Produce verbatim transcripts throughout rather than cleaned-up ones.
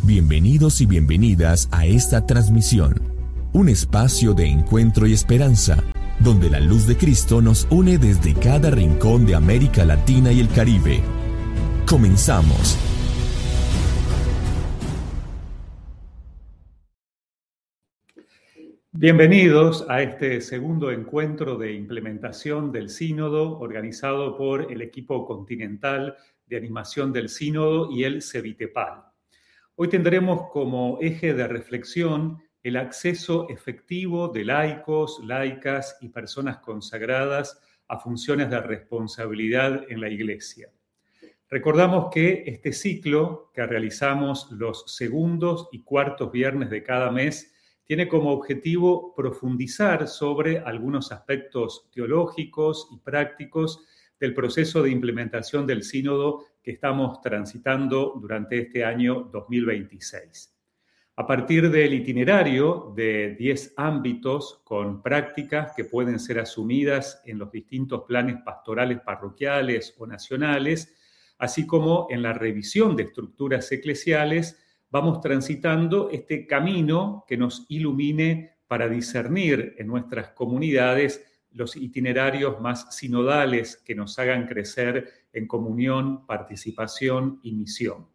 Bienvenidos y bienvenidas a esta transmisión, un espacio de encuentro y esperanza, donde la luz de Cristo nos une desde cada rincón de América Latina y el Caribe. Comenzamos. Bienvenidos a este segundo encuentro de implementación del Sínodo organizado por el equipo continental de animación del Sínodo y el CEVITEPAL. Hoy tendremos como eje de reflexión el acceso efectivo de laicos, laicas y personas consagradas a funciones de responsabilidad en la Iglesia. Recordamos que este ciclo que realizamos los segundos y cuartos viernes de cada mes tiene como objetivo profundizar sobre algunos aspectos teológicos y prácticos del proceso de implementación del sínodo que estamos transitando durante este año dos mil veintiséis. A partir del itinerario de diez ámbitos con prácticas que pueden ser asumidas en los distintos planes pastorales parroquiales o nacionales, así como en la revisión de estructuras eclesiales, vamos transitando este camino que nos ilumine para discernir en nuestras comunidades los itinerarios más sinodales que nos hagan crecer en comunión, participación y misión.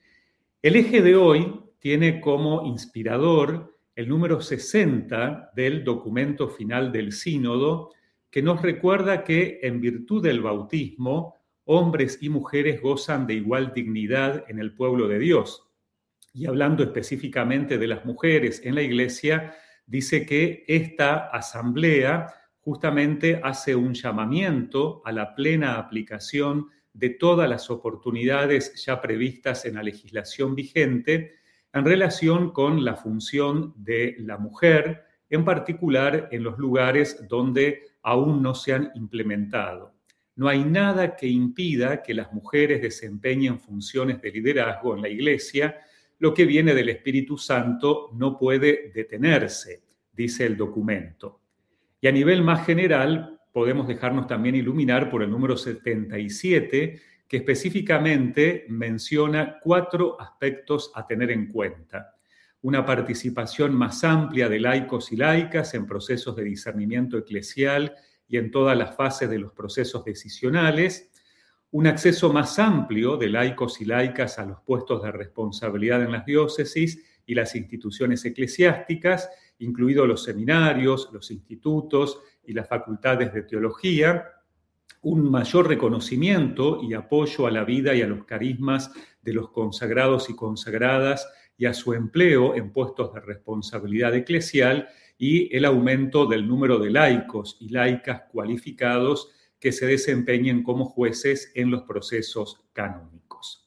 El eje de hoy tiene como inspirador el número sesenta del documento final del sínodo, que nos recuerda que en virtud del bautismo, hombres y mujeres gozan de igual dignidad en el pueblo de Dios. Y hablando específicamente de las mujeres en la Iglesia, dice que esta asamblea justamente hace un llamamiento a la plena aplicación de todas las oportunidades ya previstas en la legislación vigente en relación con la función de la mujer, en particular en los lugares donde aún no se han implementado. No hay nada que impida que las mujeres desempeñen funciones de liderazgo en la Iglesia. Lo que viene del Espíritu Santo no puede detenerse, dice el documento. Y a nivel más general, podemos dejarnos también iluminar por el número setenta y siete, que específicamente menciona cuatro aspectos a tener en cuenta. Una participación más amplia de laicos y laicas en procesos de discernimiento eclesial y en todas las fases de los procesos decisionales. Un acceso más amplio de laicos y laicas a los puestos de responsabilidad en las diócesis y las instituciones eclesiásticas, incluidos los seminarios, los institutos y las facultades de teología. Un mayor reconocimiento y apoyo a la vida y a los carismas de los consagrados y consagradas y a su empleo en puestos de responsabilidad eclesial y el aumento del número de laicos y laicas cualificados que se desempeñen como jueces en los procesos canónicos.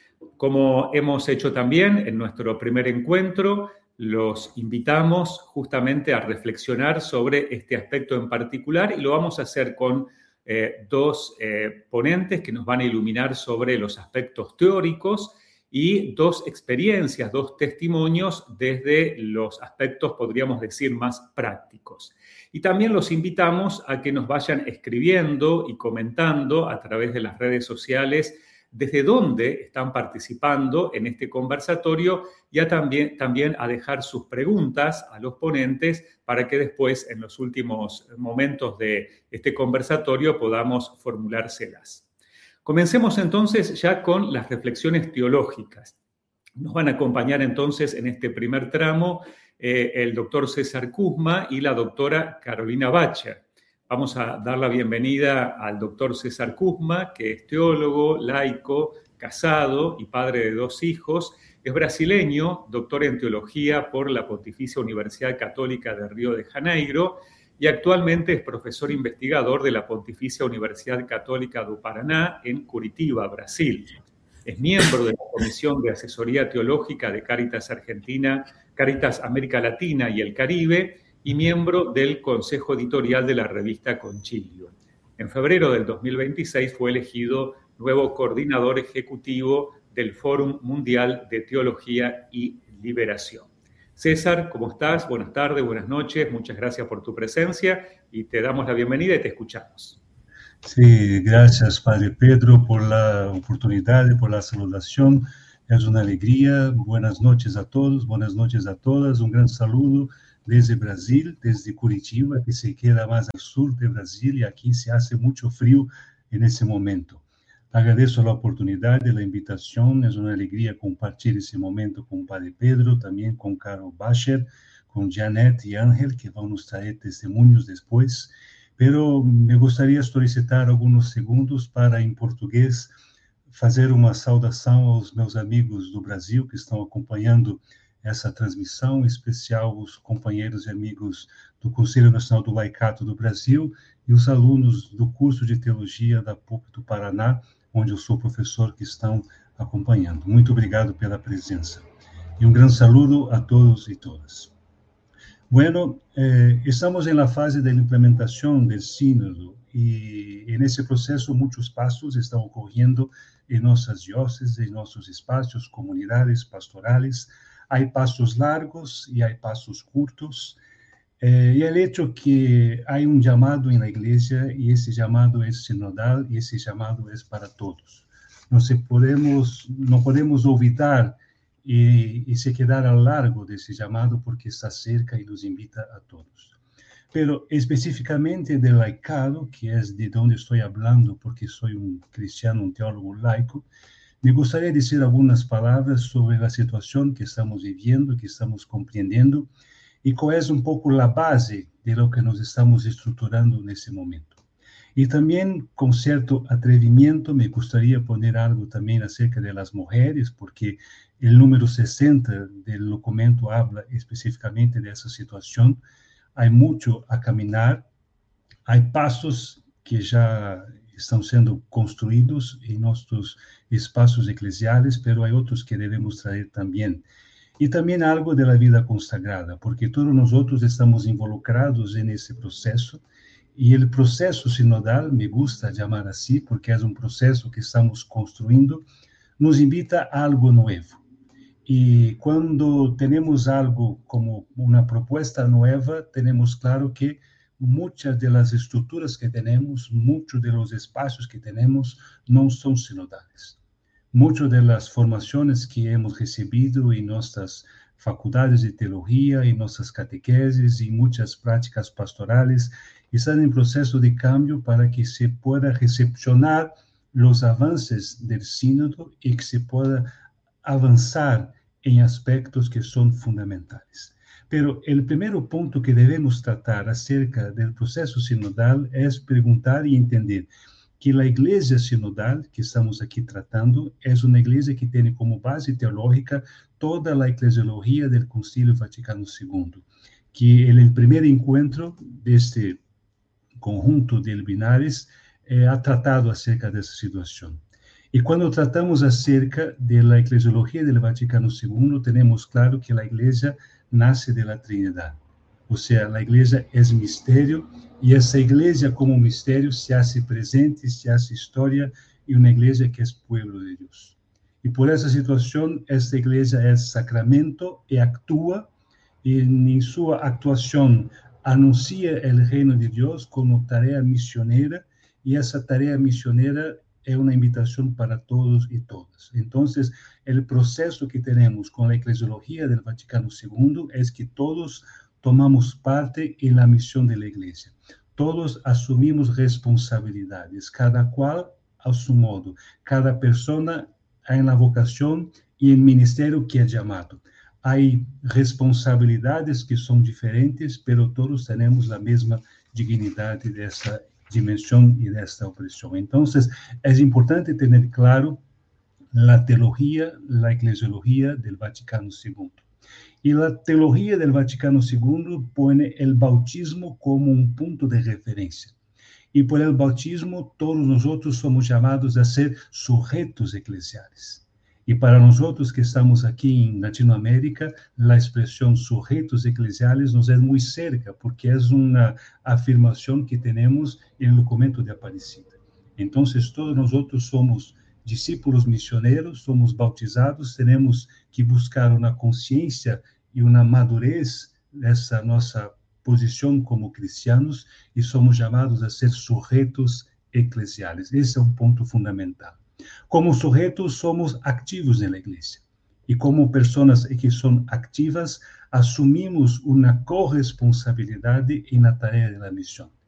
Como hemos hecho también en nuestro primer encuentro, los invitamos justamente a reflexionar sobre este aspecto en particular y lo vamos a hacer con eh, dos eh, ponentes que nos van a iluminar sobre los aspectos teóricos y dos experiencias, dos testimonios desde los aspectos, podríamos decir, más prácticos. Y también los invitamos a que nos vayan escribiendo y comentando a través de las redes sociales desde dónde están participando en este conversatorio y a también, también a dejar sus preguntas a los ponentes para que después, en los últimos momentos de este conversatorio, podamos formulárselas. Comencemos entonces ya con las reflexiones teológicas. Nos van a acompañar entonces en este primer tramo eh, el doctor César Kuzma y la doctora Carolina Bacher. Vamos a dar la bienvenida al doctor César Kuzma, que es teólogo, laico, casado y padre de dos hijos. Es brasileño, doctor en teología por la Pontificia Universidad Católica de Río de Janeiro y actualmente es profesor investigador de la Pontificia Universidad Católica do Paraná en Curitiba, Brasil. Es miembro de la Comisión de Asesoría Teológica de Cáritas Argentina, Cáritas América Latina y el Caribe y miembro del Consejo Editorial de la revista Concilio. En febrero del dos mil veintiséis fue elegido nuevo coordinador ejecutivo del Fórum Mundial de Teología y Liberación. César, ¿cómo estás? Buenas tardes, buenas noches, muchas gracias por tu presencia y te damos la bienvenida y te escuchamos. Sí, gracias Padre Pedro por la oportunidad y por la saludación. Es una alegría. Buenas noches a todos, buenas noches a todas. Un gran saludo desde Brasil, desde Curitiba, que se queda más al sur de Brasil, y aquí se hace mucho frío en ese momento. Agradezco la oportunidad de la invitación. Es una alegría compartir ese momento con Padre Pedro, también con Carol Bacher, con Janet y Ángel, que van a traer testimonios después. Pero me gustaría solicitar algunos segundos para, en português, fazer uma saudação aos meus amigos do Brasil que estão acompanhando essa transmissão, em especial os companheiros e amigos do Conselho Nacional do Laicato do Brasil e os alunos do curso de Teologia da P U C do Paraná, onde eu sou professor, que estão acompanhando. Muito obrigado pela presença. E um grande saludo a todos e todas. Bueno, eh, estamos en la fase de la implementación del sínodo y en ese proceso muchos pasos están ocurriendo en nuestras diócesis, en nuestros espacios comunidades, pastorales. Hay pasos largos y hay pasos cortos. Eh, y el hecho que hay un llamado en la iglesia y ese llamado es sinodal y ese llamado es para todos. No, se podemos, no podemos olvidar Y, y se quedar al largo de ese llamado porque está cerca y nos invita a todos. Pero específicamente del laicado, que es de donde estoy hablando porque soy un cristiano, un teólogo laico, me gustaría decir algunas palabras sobre la situación que estamos viviendo, que estamos comprendiendo y cuál es un poco la base de lo que nos estamos estructurando en ese momento. Y también, con cierto atrevimiento, me gustaría poner algo también acerca de las mujeres, porque el número sesenta del documento habla específicamente de esa situación. Hay mucho a caminar, hay pasos que ya están siendo construidos en nuestros espacios eclesiales, pero hay otros que debemos traer también. Y también algo de la vida consagrada, porque todos nosotros estamos involucrados en ese proceso. Y el proceso sinodal, me gusta llamar así, porque es un proceso que estamos construyendo, nos invita a algo nuevo. Y cuando tenemos algo como una propuesta nueva, tenemos claro que muchas de las estructuras que tenemos, muchos de los espacios que tenemos, no son sinodales. Muchas de las formaciones que hemos recibido en nuestras facultades de teología, en nuestras catequesis y muchas prácticas pastorales, están en proceso de cambio para que se pueda recepcionar los avances del sínodo y que se pueda avanzar en aspectos que son fundamentales. Pero el primer punto que debemos tratar acerca del proceso sinodal es preguntar y entender que la iglesia sinodal que estamos aquí tratando es una iglesia que tiene como base teológica toda la eclesiología del Concilio Vaticano segundo, que en el primer encuentro de este conjunto de luminares eh, ha tratado acerca de esa situación. Y cuando tratamos acerca de la eclesiología del Vaticano segundo, tenemos claro que la iglesia nace de la Trinidad. O sea, la iglesia es misterio y esa iglesia como misterio se hace presente, se hace historia y una iglesia que es pueblo de Dios. Y por esa situación, esta iglesia es sacramento y actúa y en su actuación anuncia el reino de Dios como tarea misionera, y esa tarea misionera es una invitación para todos y todas. Entonces, el proceso que tenemos con la eclesiología del Vaticano segundo es que todos tomamos parte en la misión de la iglesia. Todos asumimos responsabilidades, cada cual a su modo, cada persona en la vocación y el ministerio que es llamado. Hay responsabilidades que son diferentes, pero todos tenemos la misma dignidad de esa dimensión y de esta opresión. Entonces, es importante tener claro la teología, la eclesiología del Vaticano segundo. Y la teología del Vaticano segundo pone el bautismo como un punto de referencia. Y por el bautismo, todos nosotros somos llamados a ser sujetos eclesiales. Y para nosotros que estamos aquí en Latinoamérica, la expresión sujetos eclesiales nos es muy cerca, porque es una afirmación que tenemos en el documento de Aparecida. Entonces, todos nosotros somos discípulos misioneros, somos bautizados, tenemos que buscar una conciencia y una madurez de esa nuestra posición como cristianos, y somos llamados a ser sujetos eclesiales. Ese es un punto fundamental. Como sujetos somos activos en la iglesia. E como pessoas que são ativas, assumimos uma corresponsabilidade na tarefa da missão.